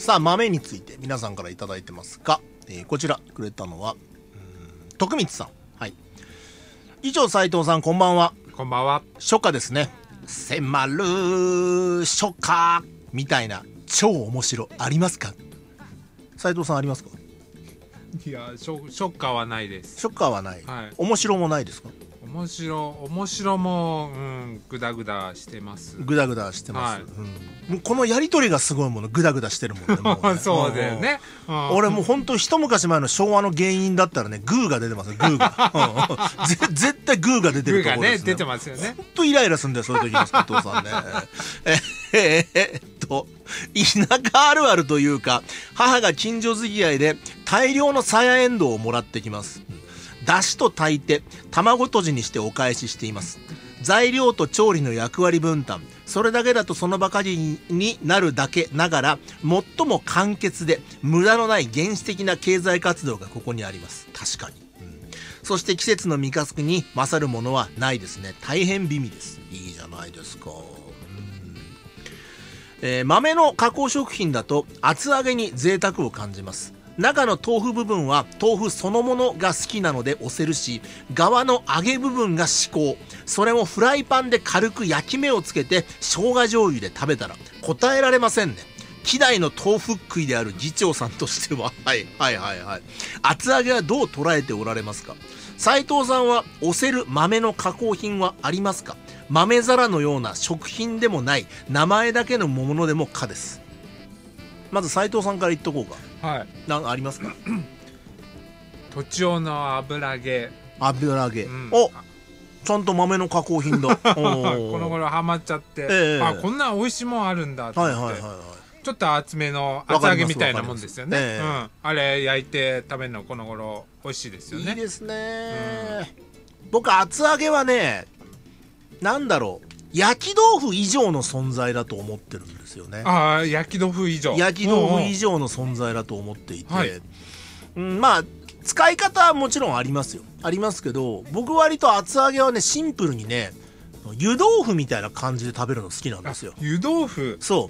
さあ豆について皆さんからいただいてますが、こちらくれたのは徳光さん。はい。以上、斉藤さんこんばんは。 こんばんは。 初夏ですね。迫る初夏みたいな超面白ありますか？斉藤さんありますか？ いや、ショッカーはないです。 ショッカーはない、 はい、 面白もないですか？ 面白も、グダグダしてます。 グダグダしてます、 はいもうこのやりとりがすごいもの。グダグダしてるもんね。もうねそうだよね、 俺もうほんと一昔前の昭和の原因だったらね、グーが出てますよ。グーが、絶対グーが出てるところですね。 グーがね出てますよね。 ほんとイライラするんだよそういう時の佐藤さんね。田舎あるあるというか、母が近所付き合いで大量のさやえんどうをもらってきます。だしと炊いて卵とじにしてお返ししています。材料と調理の役割分担、それだけだとその場限りになるだけながら、最も簡潔で無駄のない原始的な経済活動がここにあります。確かに、そして季節の味覚に勝るものはないですね。大変美味です。いいじゃないですか。豆の加工食品だと厚揚げに贅沢を感じます。中の豆腐部分は豆腐そのものが好きなので押せるし、側の揚げ部分が至高。それもフライパンで軽く焼き目をつけて生姜醤油で食べたら答えられませんね。希代の豆腐食いである議長さんとしては厚揚げはどう捉えておられますか？斉藤さんは押せる豆の加工品はありますか？豆皿のような食品でもない名前だけのものでも可です。まず斉藤さんから言っとこうか。 はい。 なんかありますか？ とちおの油揚げ。 油揚げ、お、ちゃんと豆の加工品だ。この頃ハマっちゃって、こんな美味しいもんあるんだと思って、ちょっと厚めの厚揚げみたいなもんですよね。あれ焼いて食べるのこの頃美味しいですよね。 いいですね。僕厚揚げはね、なんだろう、焼き豆腐以上の存在だと思ってるんですよね。 焼き豆腐以上。 焼き豆腐以上の存在だと思っていて、まあ使い方はもちろんありますよ。ありますけど、僕割と厚揚げはね、シンプルにね、湯豆腐みたいな感じで食べるの好きなんですよ。 湯豆腐。 そう。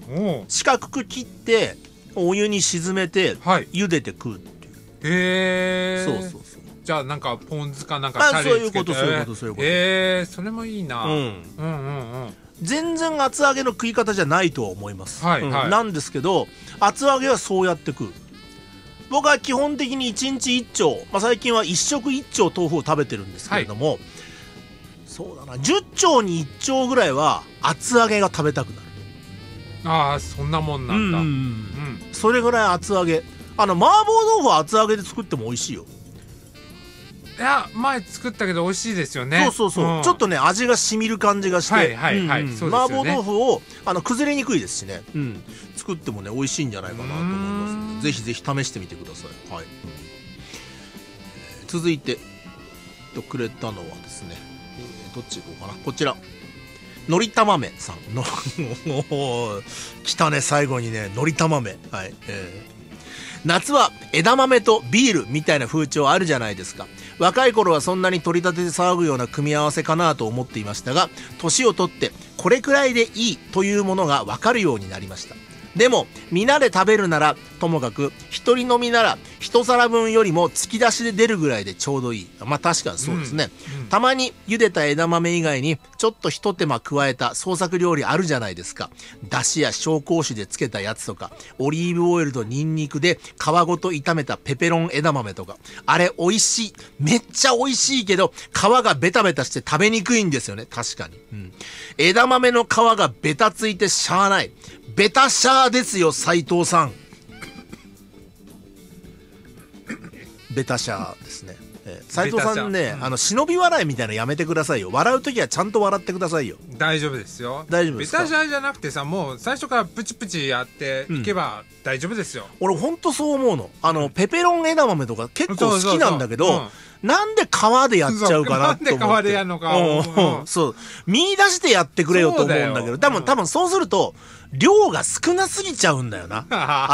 四角く切ってお湯に沈めて、茹でて食うっていう。 へえ。そう。じゃあなんかポン酢かなんかタレつけて。そういうこと。それもいいな。 全然厚揚げの食い方じゃないとは思います。なんですけど、厚揚げはそうやって食う。僕は基本的に1日1丁、最近は1食1丁豆腐を食べてるんですけれども、そうだな、10丁に1丁ぐらいは厚揚げが食べたくなる。 そんなもんなんだ。 それぐらい厚揚げ。麻婆豆腐は厚揚げで作っても美味しいよ。 いや、前作ったけど美味しいですよね。 そう、ちょっとね味が染みる感じがして、麻婆豆腐を崩れにくいですしね、作ってもね美味しいんじゃないかなと思いますので、ぜひぜひ試してみてください。はい。続いてくれたのはですね、どっち行こうかな。こちら、のりたまめさんの来たね、最後にね、のりたまめ。はい。夏は枝豆とビールみたいな風潮あるじゃないですか。若い頃はそんなに取り立てで騒ぐような組み合わせかなと思っていましたが、年を取ってこれくらいでいいというものが分かるようになりました。でも皆で食べるならともかく、一人飲みなら一皿分よりも突き出しで出るぐらいでちょうどいい。確かにそうですね。たまに茹でた枝豆以外にちょっと一手間加えた創作料理あるじゃないですか。だしや紹興酒でつけたやつとか、オリーブオイルとニンニクで皮ごと炒めたペペロン枝豆とか、あれ美味しい。めっちゃ美味しいけど皮がベタベタして食べにくいんですよね。確かに、枝豆の皮がベタついてしゃあない。ベタシャーですよ斉藤さん。ベタシャーですね。斉藤さんね、忍び笑いみたいなのやめてくださいよ。笑うときはちゃんと笑ってくださいよ。 大丈夫ですよ。 大丈夫ですか？ ベタシャーじゃなくてさ、もう最初からプチプチやっていけば大丈夫ですよ。 俺ほんとそう思うの。ペペロン枝豆とか結構好きなんだけど、なんで皮でやっちゃうかなって思って。 なんで皮でやるのか。 そう。見出してやってくれよと思うんだけど、多分そうすると量が少なすぎちゃうんだよな。